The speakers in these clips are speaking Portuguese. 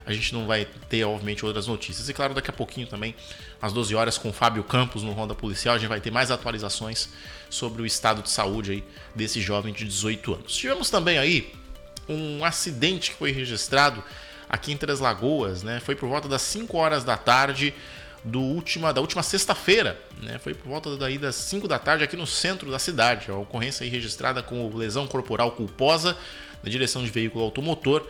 a gente não vai ter, obviamente, outras notícias. E claro, daqui a pouquinho também, às 12 horas, com o Fábio Campos no Ronda Policial, a gente vai ter mais atualizações sobre o estado de saúde aí desse jovem de 18 anos. Tivemos também aí um acidente que foi registrado aqui em Três Lagoas, né? Foi por volta das 5 horas da tarde da última sexta-feira, né? Foi por volta daí das 5 da tarde aqui no centro da cidade. A ocorrência aí registrada com lesão corporal culposa na direção de veículo automotor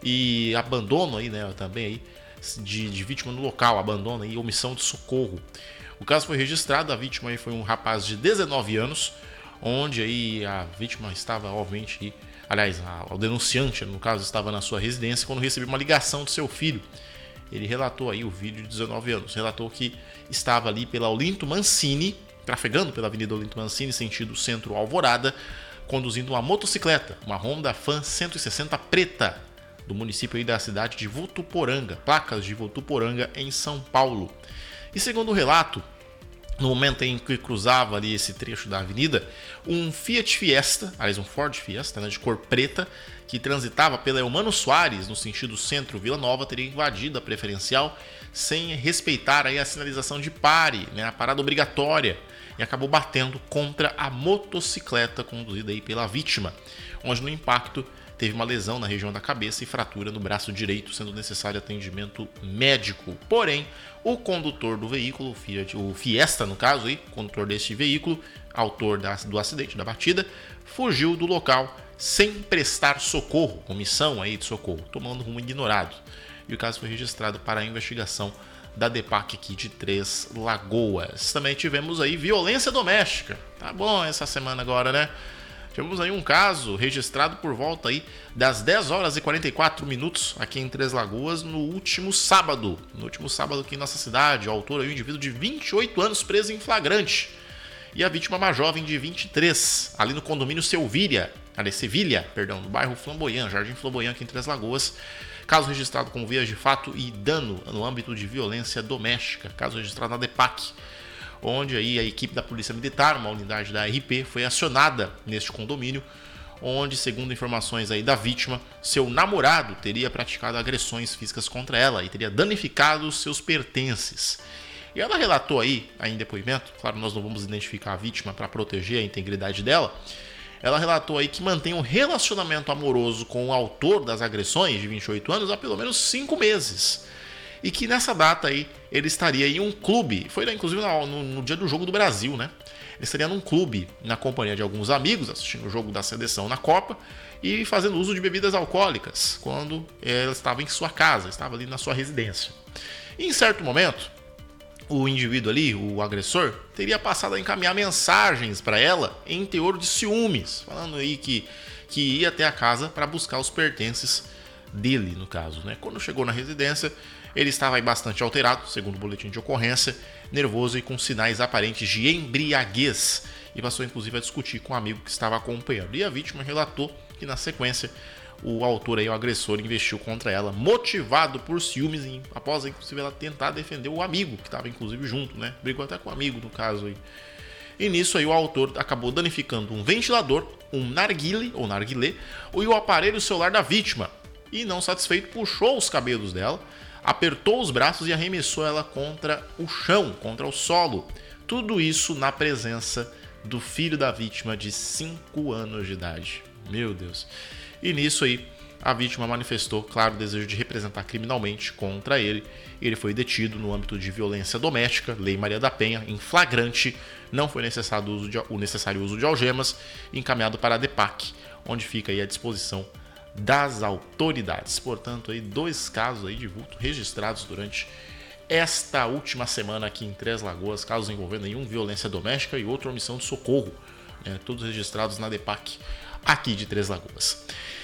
e abandono aí, né? Também aí de vítima no local, abandono e omissão de socorro. O caso foi registrado, a vítima aí foi um rapaz de 19 anos, onde aí a vítima estava, obviamente, aí, aliás, o denunciante, no caso, estava na sua residência quando recebeu uma ligação do seu filho. Ele relatou aí, o vídeo de 19 anos, relatou que estava ali pela Olinto Mancini, trafegando pela Avenida Olinto Mancini, sentido Centro Alvorada, conduzindo uma motocicleta, uma Honda Fan 160 preta, do município aí da cidade de Votuporanga, placas de Votuporanga, em São Paulo. E segundo o relato, no momento em que cruzava ali esse trecho da avenida, um Fiat Fiesta, aliás, um Ford Fiesta, né, de cor preta, que transitava pela Eumano Soares, no sentido centro-Vila Nova, teria invadido a preferencial sem respeitar aí a sinalização de pare, né, a parada obrigatória, e acabou batendo contra a motocicleta conduzida aí pela vítima, onde no impacto teve uma lesão na região da cabeça e fratura no braço direito, sendo necessário atendimento médico. Porém, o condutor do veículo, o Fiesta no caso, aí, condutor deste veículo, autor do acidente, da batida, fugiu do local sem prestar socorro, omissão aí de socorro, tomando rumo ignorado. E o caso foi registrado para a investigação da DEPAC aqui de Três Lagoas. Também tivemos aí violência doméstica. Tá bom essa semana agora, né? Tivemos aí um caso registrado por volta aí das 10 horas e 44 minutos aqui em Três Lagoas no último sábado. No último sábado aqui em nossa cidade. O autor é um indivíduo de 28 anos preso em flagrante. E a vítima é uma jovem de 23, ali no condomínio Sevilha, no bairro Flamboyant, Jardim Flamboyant aqui em Três Lagoas. Caso registrado com vias de fato e dano no âmbito de violência doméstica. Caso registrado na DEPAC, onde aí a equipe da Polícia Militar, uma unidade da RP, foi acionada neste condomínio, onde, segundo informações aí da vítima, seu namorado teria praticado agressões físicas contra ela e teria danificado seus pertences. E ela relatou aí, em depoimento, claro, nós não vamos identificar a vítima para proteger a integridade dela, ela relatou aí que mantém um relacionamento amoroso com o autor das agressões, de 28 anos, há pelo menos 5 meses. E que nessa data aí ele estaria em um clube, foi inclusive no dia do Jogo do Brasil, né? Ele estaria num clube na companhia de alguns amigos, assistindo o jogo da seleção na Copa e fazendo uso de bebidas alcoólicas, quando ela estava em sua casa, estava ali na sua residência. E em certo momento, o indivíduo ali, o agressor, teria passado a encaminhar mensagens para ela em teor de ciúmes, falando aí que ia até a casa para buscar os pertences dele, no caso, né? Quando chegou na residência, ele estava aí bastante alterado, segundo o boletim de ocorrência, nervoso e com sinais aparentes de embriaguez, e passou inclusive a discutir com um amigo que estava acompanhando. E a vítima relatou que na sequência o autor aí, o agressor, investiu contra ela, motivado por ciúmes, após inclusive ela tentar defender o amigo, que estava inclusive junto, né? Brigou até com o amigo no caso aí. E nisso aí o autor acabou danificando um ventilador, um narguilé e o aparelho celular da vítima. E não satisfeito, puxou os cabelos dela, apertou os braços e arremessou ela contra o chão, contra o solo. Tudo isso na presença do filho da vítima de 5 anos de idade. Meu Deus. E nisso aí, a vítima manifestou, claro, o desejo de representar criminalmente contra ele. Ele foi detido no âmbito de violência doméstica, Lei Maria da Penha, em flagrante. Não foi necessário o necessário uso de algemas, encaminhado para a DEPAC, onde fica aí à disposição das autoridades. Portanto, aí 2 casos aí de vulto registrados durante esta última semana aqui em Três Lagoas, casos envolvendo aí um violência doméstica e outro omissão de socorro, todos registrados na DEPAC aqui de Três Lagoas.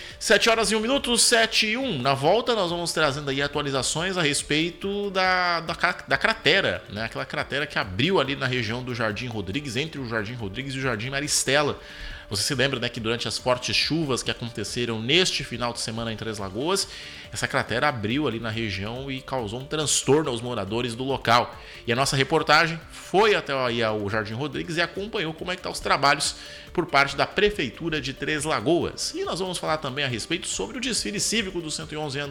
7 horas e 1 minuto, 7 e 1. Na volta nós vamos trazendo aí atualizações a respeito da cratera, né? Aquela cratera que abriu ali na região do Jardim Rodrigues, entre o Jardim Rodrigues e o Jardim Maristela. Você se lembra, né, que durante as fortes chuvas que aconteceram neste final de semana em Três Lagoas, essa cratera abriu ali na região e causou um transtorno aos moradores do local. E a nossa reportagem foi até aí ao Jardim Rodrigues e acompanhou como é que estão os trabalhos por parte da Prefeitura de Três Lagoas. E nós vamos falar também a respeito sobre o desfile cívico dos 111